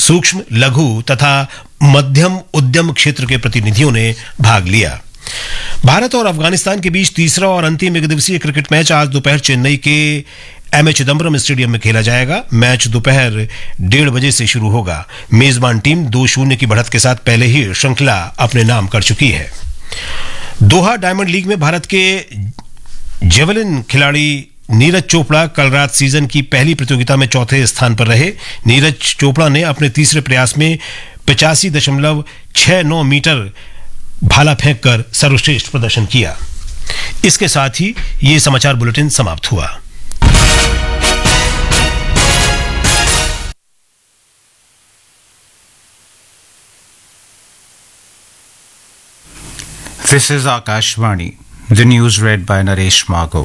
सूक्ष्म, लघु तथा मध्यम उद्यम क्षेत्र के प्रतिनिधियों ने भाग लिया। भारत और अफगानिस्तान के बीच तीसरा और अंतिम एकदिवसीय क्रिकेट मैच आज दोपहर चेन्नई के एमए चिदम्बरम स्टेडियम में खेला जाएगा। मैच दोपहर 1:30 बजे से शुरू होगा। मेजबान टीम 2-0 की बढ़त के साथ पहले ही श्रृंखला अपने नाम कर चुकी है। दोहा डायमंड लीग में भारत के जेवलिन खिलाड़ी नीरज चोपड़ा कल रात सीजन की पहली प्रतियोगिता में चौथे स्थान पर रहे। नीरज चोपड़ा ने अपने तीसरे प्रयास में 85.69 मीटर भाला फेंककर सर्वश्रेष्ठ प्रदर्शन किया। इसके साथ ही ये समाचार बुलेटिन समाप्त हुआ। This is Akashvani. The news read by Naresh Margo.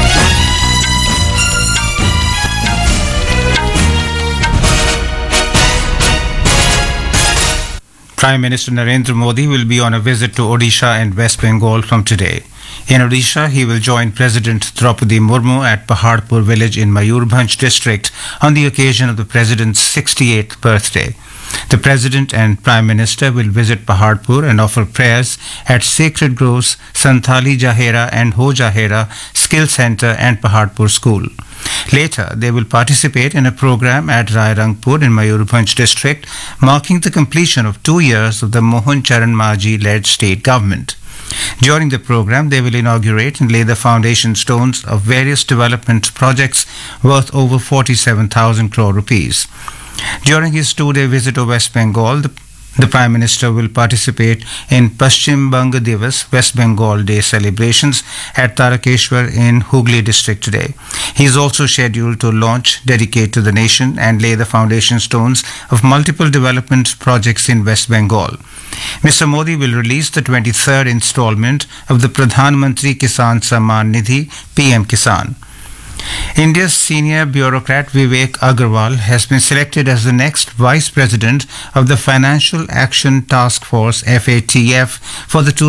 Prime Minister Narendra Modi will be on a visit to Odisha and West Bengal from today. In Odisha, he will join President Draupadi Murmu at Paharpur village in Mayurbhanj district on the occasion of the President's 68th birthday. The President and Prime Minister will visit Paharpur and offer prayers at Sacred Groves, Santali Jahera and Ho Jahera Skill Center and Paharpur School. Later, they will participate in a program at Rairangpur in Mayurbhanj district, marking the completion of 2 years of the Mohan Charan Maji-led state government. During the program, they will inaugurate and lay the foundation stones of various development projects worth over 47,000 crore rupees. During his 2-day visit to West Bengal, the Prime Minister will participate in Paschim Banga Divas West Bengal Day celebrations at Tarakeshwar in Hooghly district today. He is also scheduled to launch, dedicate to the nation and lay the foundation stones of multiple development projects in West Bengal. Mr. Modi will release the 23rd installment of the Pradhan Mantri Kisan Samman Nidhi PM Kisan. India's senior bureaucrat Vivek Agarwal has been selected as the next Vice President of the Financial Action Task Force FATF for the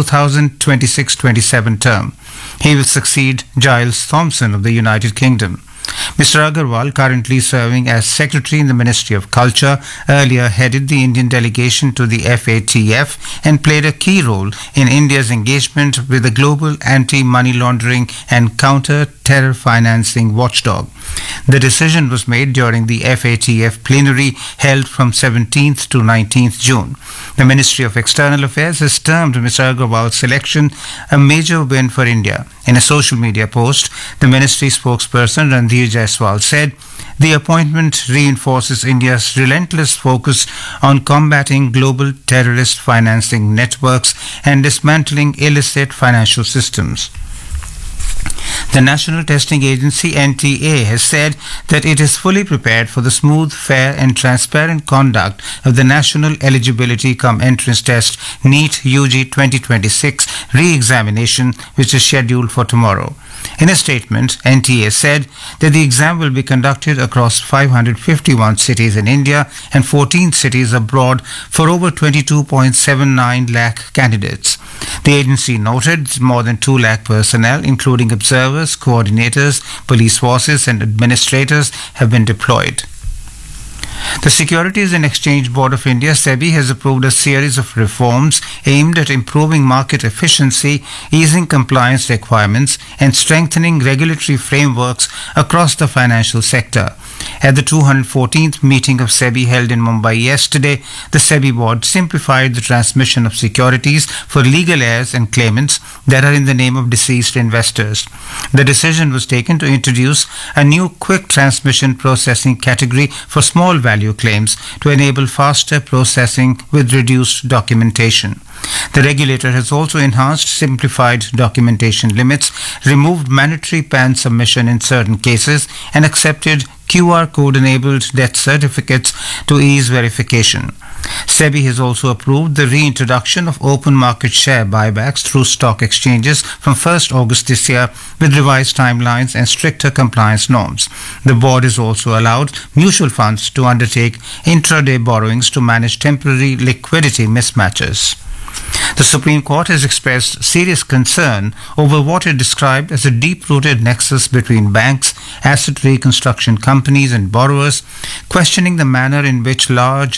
2026-27 term. He will succeed Giles Thompson of the United Kingdom. Mr. Agarwal, currently serving as Secretary in the Ministry of Culture, earlier headed the Indian delegation to the FATF and played a key role in India's engagement with the global anti-money laundering and counter-terror financing watchdog. The decision was made during the FATF plenary held from 17th to 19th June. The Ministry of External Affairs has termed Mr. Agarwal's selection a major win for India. In a social media post, the ministry spokesperson Randhir Jaiswal said, "The appointment reinforces India's relentless focus on combating global terrorist financing networks and dismantling illicit financial systems." The National Testing Agency NTA has said that it is fully prepared for the smooth, fair and transparent conduct of the National Eligibility cum Entrance Test NEET UG 2026 re-examination, which is scheduled for tomorrow. In a statement, NTA said that the exam will be conducted across 551 cities in India and 14 cities abroad for over 22.79 lakh candidates. The agency noted more than 2 lakh personnel, including observers, coordinators, police forces and administrators, have been deployed. The Securities and Exchange Board of India, SEBI, has approved a series of reforms aimed at improving market efficiency, easing compliance requirements, and strengthening regulatory frameworks across the financial sector. At the 214th meeting of SEBI held in Mumbai yesterday, the SEBI board simplified the transmission of securities for legal heirs and claimants that are in the name of deceased investors. The decision was taken to introduce a new quick transmission processing category for small value claims to enable faster processing with reduced documentation. The regulator has also enhanced simplified documentation limits, removed mandatory PAN submission in certain cases, and accepted QR code-enabled death certificates to ease verification. SEBI has also approved the reintroduction of open market share buybacks through stock exchanges from 1st August this year with revised timelines and stricter compliance norms. The board has also allowed mutual funds to undertake intraday borrowings to manage temporary liquidity mismatches. The Supreme Court has expressed serious concern over what it described as a deep-rooted nexus between banks, asset reconstruction companies and borrowers, questioning the manner in which large